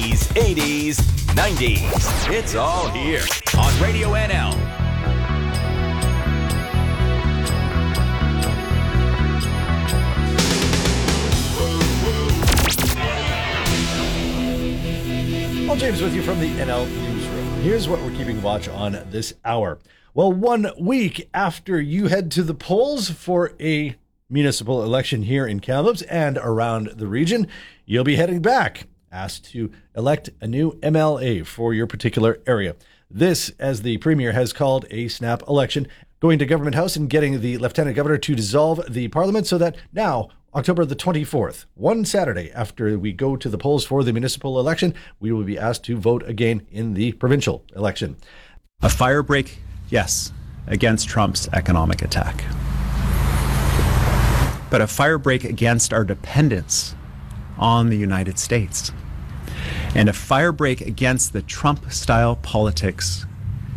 70s, 80s, 90s. It's all here on Radio NL. Paul James with you from the NL Newsroom. Here's what we're keeping watch on this hour. Well, 1 week after you head to the polls for a municipal election here in Kamloops and around the region, you'll be heading back, asked to elect a new MLA for your particular area. This, as the Premier has called a snap election, going to Government House and getting the Lieutenant Governor to dissolve the Parliament so that now, October the 24th, one Saturday after we go to the polls for the municipal election, we will be asked to vote again in the provincial election. A firebreak, yes, against Trump's economic attack. But a firebreak against our dependence on the United States. And a firebreak against the Trump-style politics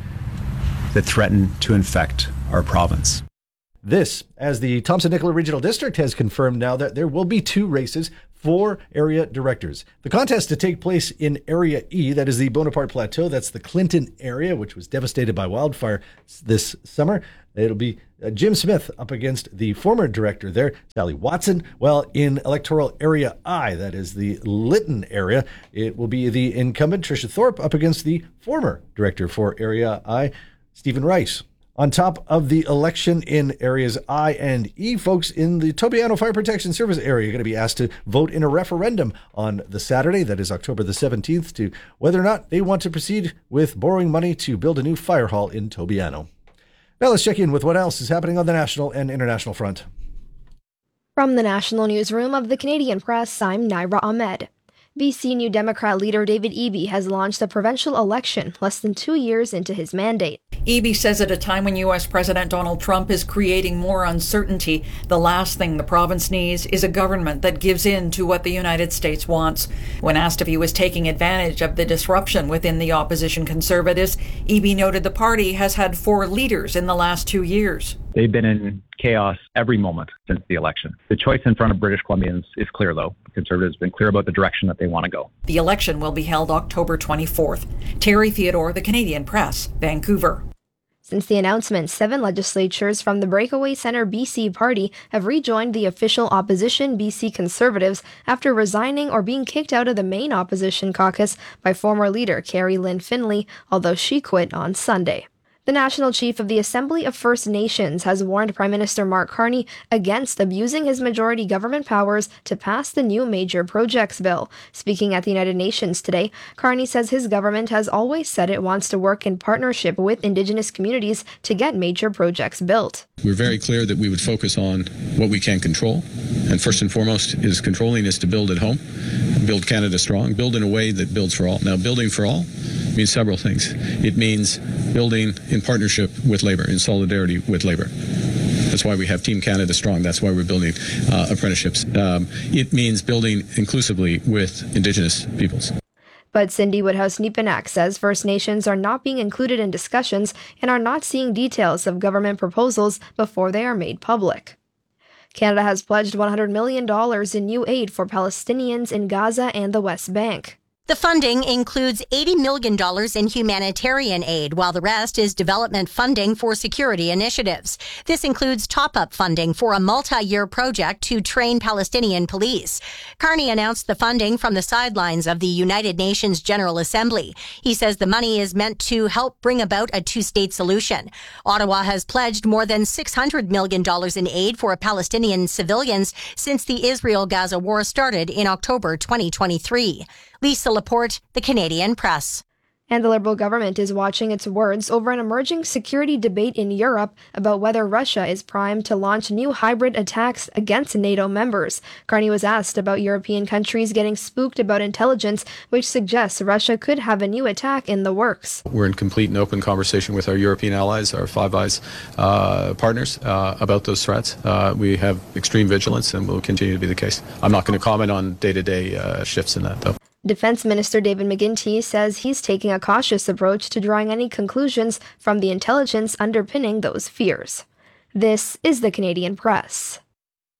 that threaten to infect our province. This, as the Thompson-Nicola Regional District has confirmed now that there will be 2 races for area directors. The contest to take place in Area E, that is the Bonaparte Plateau, that's the Clinton area, which was devastated by wildfire this summer. It'll be Jim Smith up against the former director there, Sally Watson. Well, in electoral area I, that is the Lytton area, it will be the incumbent Tricia Thorpe up against the former director for area I, Stephen Rice. On top of the election in areas I and E, folks in the Tobiano Fire Protection Service area are going to be asked to vote in a referendum on the Saturday, that is October the 17th, to whether or not they want to proceed with borrowing money to build a new fire hall in Tobiano. Now let's check in with what else is happening on the national and international front. From the National Newsroom of the Canadian Press, I'm Naira Ahmed. BC New Democrat leader David Eby has launched a provincial election less than 2 years into his mandate. Eby says at a time when U.S. President Donald Trump is creating more uncertainty, the last thing the province needs is a government that gives in to what the United States wants. When asked if he was taking advantage of the disruption within the opposition Conservatives, Eby noted the party has had 4 leaders in the last 2 years. They've been in chaos every moment since the election. The choice in front of British Columbians is clear, though. The Conservatives have been clear about the direction that they want to go. The election will be held October 24th. Terry Theodore, The Canadian Press, Vancouver. Since the announcement, 7 legislatures from the Breakaway Centre BC Party have rejoined the official opposition BC Conservatives after resigning or being kicked out of the main opposition caucus by former leader Carrie Lynn Finley, although she quit on Sunday. The National Chief of the Assembly of First Nations has warned Prime Minister Mark Carney against abusing his majority government powers to pass the new Major Projects Bill. Speaking at the United Nations today, Carney says his government has always said it wants to work in partnership with Indigenous communities to get major projects built. We're very clear that we would focus on what we can control, and first and foremost is controlling is to build at home, build Canada strong, build in a way that builds for all. Now, building for all means several things. It means building in partnership with Labour, in solidarity with Labour. That's why we have Team Canada Strong. That's why we're building apprenticeships. It means building inclusively with Indigenous peoples. But Cindy Woodhouse-Neepanak says First Nations are not being included in discussions and are not seeing details of government proposals before they are made public. Canada has pledged $100 million in new aid for Palestinians in Gaza and the West Bank. The funding includes $80 million in humanitarian aid, while the rest is development funding for security initiatives. This includes top-up funding for a multi-year project to train Palestinian police. Carney announced the funding from the sidelines of the United Nations General Assembly. He says the money is meant to help bring about a two-state solution. Ottawa has pledged more than $600 million in aid for Palestinian civilians since the Israel-Gaza war started in October 2023. Lisa Laporte, The Canadian Press. And the Liberal government is watching its words over an emerging security debate in Europe about whether Russia is primed to launch new hybrid attacks against NATO members. Carney was asked about European countries getting spooked about intelligence, which suggests Russia could have a new attack in the works. We're in complete and open conversation with our European allies, our Five Eyes partners, about those threats. We have extreme vigilance and will continue to be the case. I'm not going to comment on day-to-day shifts in that, though. Defense Minister David McGuinty says he's taking a cautious approach to drawing any conclusions from the intelligence underpinning those fears. This is the Canadian Press.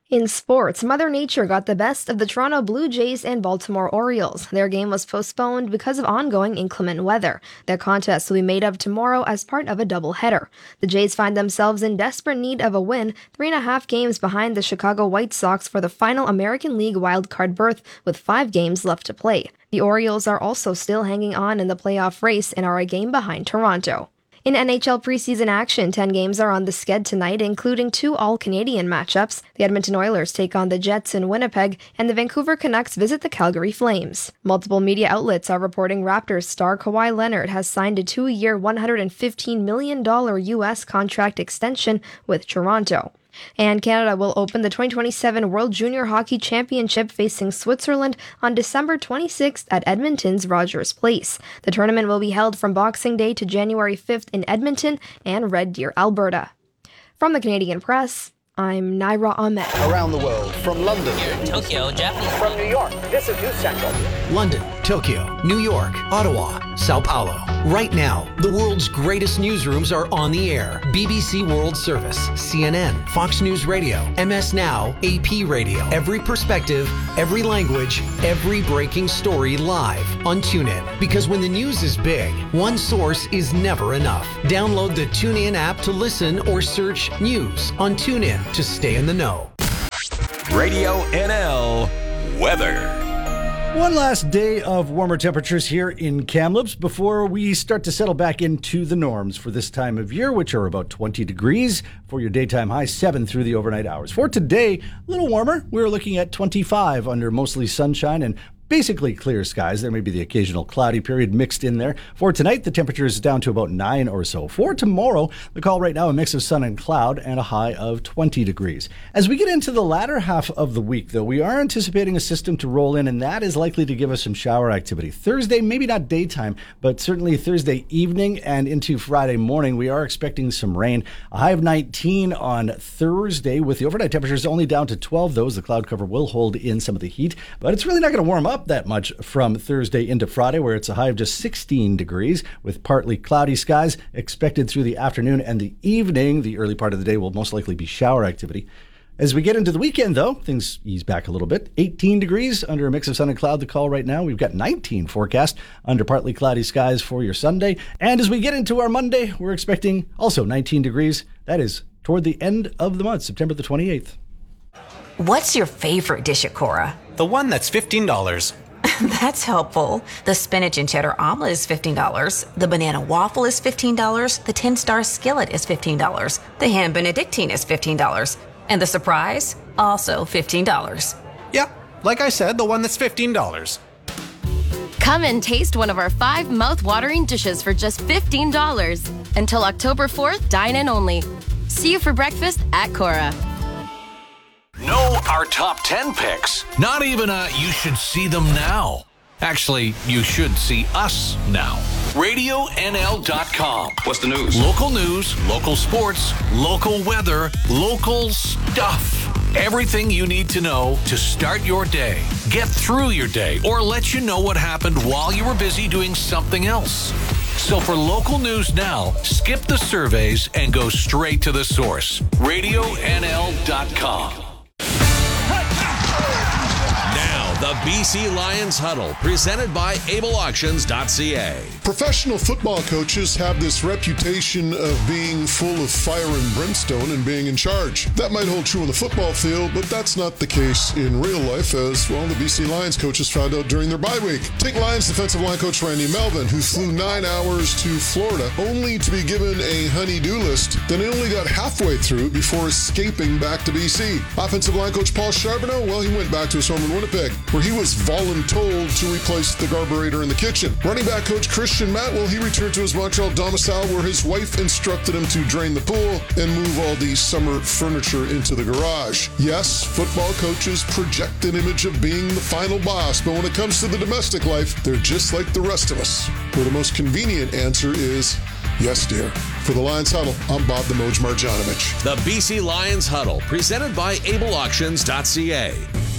In sports, Mother Nature got the best of the Toronto Blue Jays and Baltimore Orioles. Their game was postponed because of ongoing inclement weather. Their contest will be made up tomorrow as part of a doubleheader. The Jays find themselves in desperate need of a win, 3.5 games behind the Chicago White Sox for the final American League wildcard berth, with 5 games left to play. The Orioles are also still hanging on in the playoff race and are a game behind Toronto. In NHL preseason action, 10 games are on the sked tonight, including 2 All-Canadian matchups. The Edmonton Oilers take on the Jets in Winnipeg, and the Vancouver Canucks visit the Calgary Flames. Multiple media outlets are reporting Raptors star Kawhi Leonard has signed a 2-year, $115 million U.S. contract extension with Toronto. And Canada will open the 2027 World Junior Hockey Championship facing Switzerland on December 26th at Edmonton's Rogers Place. The tournament will be held from Boxing Day to January 5th in Edmonton and Red Deer, Alberta. From the Canadian Press, I'm Naira Ahmed. Around the world, from London, Tokyo, Japan. From New York, this is News Central. London, Tokyo, New York, Ottawa, Sao Paulo. Right now, the world's greatest newsrooms are on the air. BBC World Service, CNN, Fox News Radio, MS Now, AP Radio. Every perspective, every language, every breaking story live on TuneIn. Because when the news is big, one source is never enough. Download the TuneIn app to listen or search news on TuneIn to stay in the know. Radio NL weather. One last day of warmer temperatures here in Kamloops before we start to settle back into the norms for this time of year, which are about 20 degrees for your daytime high, 7 through the overnight hours. For today, a little warmer. We're looking at 25 under mostly sunshine and basically clear skies. There may be the occasional cloudy period mixed in there. For tonight, the temperature is down to about 9 or so. For tomorrow, the call right now, a mix of sun and cloud and a high of 20 degrees. As we get into the latter half of the week, though, we are anticipating a system to roll in, and that is likely to give us some shower activity. Thursday, maybe not daytime, but certainly Thursday evening and into Friday morning, we are expecting some rain. A high of 19 on Thursday, with the overnight temperatures only down to 12. Those, the cloud cover will hold in some of the heat, but it's really not going to warm up that much from Thursday into Friday, where it's a high of just 16 degrees with partly cloudy skies expected through the afternoon and the evening. The early part of the day will most likely be shower activity. As we get into the weekend, though, things ease back a little bit. 18 degrees under a mix of sun and cloud, the call right now. We've got 19 forecast under partly cloudy skies for your Sunday. And as we get into our Monday, we're expecting also 19 degrees. That is toward the end of the month, September the 28th. What's your favorite dish at Cora? The one that's $15. That's helpful. The spinach and cheddar omelet is $15. The banana waffle is $15. The 10-star skillet is $15. The ham benedictine is $15. And the surprise? Also $15. Yeah, like I said, the one that's $15. Come and taste one of our 5 mouth-watering dishes for just $15. Until October 4th, dine in only. See you for breakfast at Cora. Know our top 10 picks. Not even you should see them now. Actually, you should see us now. RadioNL.com. What's the news? Local news, local sports, local weather, local stuff. Everything you need to know to start your day, get through your day, or let you know what happened while you were busy doing something else. So for local news now, skip the surveys and go straight to the source. RadioNL.com. The BC Lions Huddle, presented by AbleAuctions.ca. Professional football coaches have this reputation of being full of fire and brimstone and being in charge. That might hold true on the football field, but that's not the case in real life, as, well, the BC Lions coaches found out during their bye week. Take Lions defensive line coach Randy Melvin, who flew 9 hours to Florida, only to be given a honey-do list, then he only got halfway through before escaping back to BC. Offensive line coach Paul Charbonneau, well, he went back to his home in Winnipeg, where he was voluntold to replace the carburetor in the kitchen. Running back coach Christian Matt, well, he returned to his Montreal domicile, where his wife instructed him to drain the pool and move all the summer furniture into the garage. Yes, football coaches project an image of being the final boss, but when it comes to the domestic life, they're just like the rest of us, where the most convenient answer is yes, dear. For the Lions Huddle, I'm Bob the Moj Marjanovic. The BC Lions Huddle, presented by AbleAuctions.ca.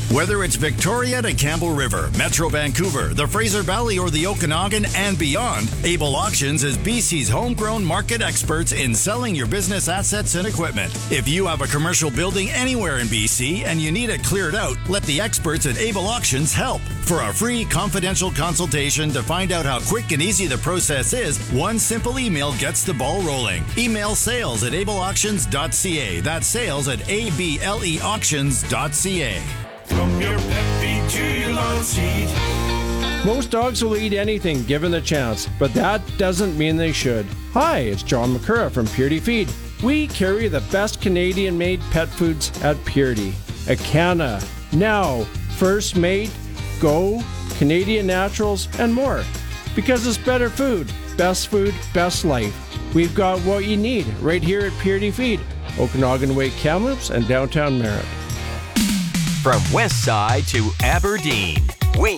Whether it's Victoria to Campbell River, Metro Vancouver, the Fraser Valley, or the Okanagan and beyond, Able Auctions is BC's homegrown market experts in selling your business assets and equipment. If you have a commercial building anywhere in BC and you need it cleared out, let the experts at Able Auctions help. For a free confidential consultation to find out how quick and easy the process is, one simple email gets the ball rolling. Email sales@ableauctions.ca. That's sales at ableauctions.ca. From your pet feed to your lawn seat. Most dogs will eat anything given the chance, but that doesn't mean they should. Hi, it's John McCurra from Purity Feed. We carry the best Canadian-made pet foods at Purity. Acana, Now, First Mate, Go, Canadian Naturals, and more. Because it's better food, best life. We've got what you need right here at Purity Feed, Okanagan Way, Kamloops, and downtown Merritt. From West Side to Aberdeen,